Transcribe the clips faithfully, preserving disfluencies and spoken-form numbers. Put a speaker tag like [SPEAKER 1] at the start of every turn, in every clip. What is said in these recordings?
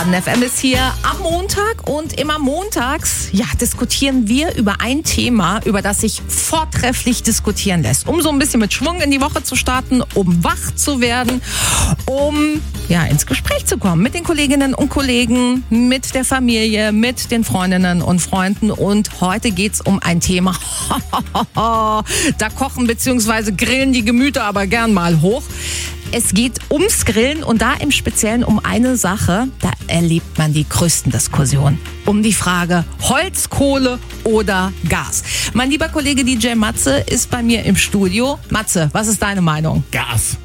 [SPEAKER 1] Baden F M ist hier am Montag und immer montags, ja, diskutieren wir über ein Thema, über das sich vortrefflich diskutieren lässt. Um so ein bisschen mit Schwung in die Woche zu starten, um wach zu werden, um ja ins Gespräch zu kommen mit den Kolleginnen und Kollegen, mit der Familie, mit den Freundinnen und Freunden. Und heute geht's um ein Thema, da kochen bzw. grillen die Gemüter aber gern mal hoch. Es geht ums Grillen und da im Speziellen um eine Sache, da erlebt man die größten Diskussionen. Um die Frage Holz, Kohle oder Gas. Mein lieber Kollege D J Matze ist bei mir im Studio. Matze, was ist deine Meinung?
[SPEAKER 2] Gas.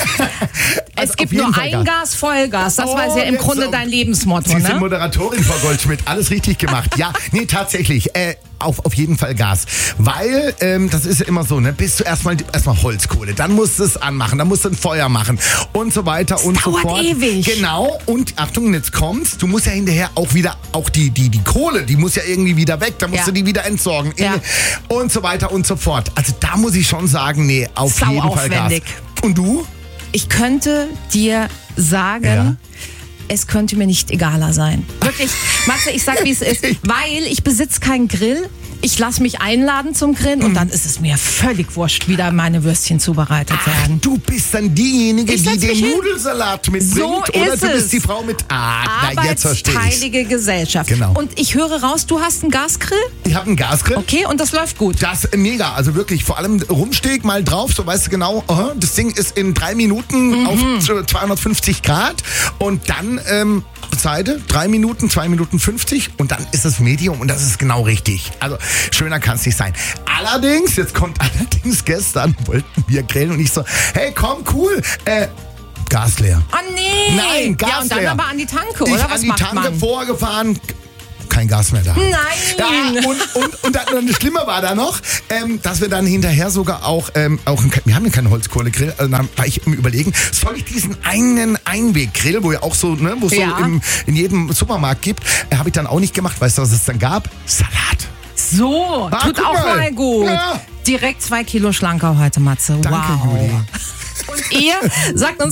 [SPEAKER 1] Also es gibt nur Fall ein Gas. Gas, Vollgas. Das
[SPEAKER 2] oh,
[SPEAKER 1] war ja im Grunde so dein Lebensmotto,
[SPEAKER 2] Sie
[SPEAKER 1] ne?
[SPEAKER 2] sind Moderatorin, Frau Goldschmidt. Alles richtig gemacht. Ja, nee, tatsächlich. Äh, auf, auf jeden Fall Gas. Weil, ähm, das ist ja immer so, ne? Bist du erstmal erstmal Holzkohle, dann musst du es anmachen, dann musst du ein Feuer machen und so weiter das und so fort.
[SPEAKER 1] Dauert ewig.
[SPEAKER 2] Genau. Und Achtung, jetzt kommt's. Du musst ja hinterher auch wieder, auch die, die, die Kohle, die muss ja irgendwie wieder weg. Da musst ja. du die wieder entsorgen. Ja. Und so weiter und so fort. Also da muss ich schon sagen, nee, auf
[SPEAKER 1] Sau
[SPEAKER 2] jeden
[SPEAKER 1] aufwendig.
[SPEAKER 2] Fall Gas. Und du?
[SPEAKER 1] Ich könnte dir sagen, ja. es könnte mir nicht egaler sein. Wirklich, Matze, ich sag, wie es ist. Weil ich besitze keinen Grill. Ich lasse mich einladen zum Grillen und dann ist es mir völlig wurscht, wie da meine Würstchen zubereitet werden.
[SPEAKER 2] Ach, du bist dann diejenige,
[SPEAKER 1] ich
[SPEAKER 2] die den
[SPEAKER 1] hin.
[SPEAKER 2] Nudelsalat mitbringt.
[SPEAKER 1] So
[SPEAKER 2] oder
[SPEAKER 1] ist
[SPEAKER 2] du bist
[SPEAKER 1] es.
[SPEAKER 2] die Frau mit Ah, na, jetzt verstehe ich's.
[SPEAKER 1] Arbeitsteilige Gesellschaft.
[SPEAKER 2] Genau.
[SPEAKER 1] Und ich höre raus, du hast einen Gasgrill?
[SPEAKER 2] Ich habe einen Gasgrill.
[SPEAKER 1] Okay, und das läuft gut.
[SPEAKER 2] Das ist mega, also wirklich, vor allem Rumsteg mal drauf, so weißt du genau, uh, das Ding ist in drei Minuten mhm. auf zweihundertfünfzig Grad und dann ähm, Seite, drei Minuten, zwei Minuten fünfzig und dann ist es Medium und das ist genau richtig. Also schöner kann es nicht sein. Allerdings, jetzt kommt allerdings gestern, wollten wir grillen und ich so, hey komm, cool, äh, Gas leer.
[SPEAKER 1] Oh nee.
[SPEAKER 2] Nein, Gas leer.
[SPEAKER 1] Ja, und dann
[SPEAKER 2] leer.
[SPEAKER 1] aber an die Tanke, oder?
[SPEAKER 2] Ich
[SPEAKER 1] Was
[SPEAKER 2] an die
[SPEAKER 1] macht
[SPEAKER 2] Tanke
[SPEAKER 1] man?
[SPEAKER 2] vorgefahren, kein Gas mehr da.
[SPEAKER 1] Nein!
[SPEAKER 2] Ja, und, und, und dann, das Schlimme war da noch, ähm, dass wir dann hinterher sogar auch, ähm, auch ein, wir haben ja keinen Holzkohlegrill, also dann war ich im Überlegen, soll ich diesen einen Einweggrill, wo ja auch so, ne, wo es
[SPEAKER 1] ja.
[SPEAKER 2] so im, in jedem Supermarkt gibt, äh, habe ich dann auch nicht gemacht. Weißt du, was es dann gab? Salat.
[SPEAKER 1] So,
[SPEAKER 2] ah,
[SPEAKER 1] tut auch mal, mal gut. Ja. Direkt zwei Kilo schlanker heute, Matze.
[SPEAKER 2] Danke,
[SPEAKER 1] wow.
[SPEAKER 2] Juli.
[SPEAKER 1] Und ihr sagt uns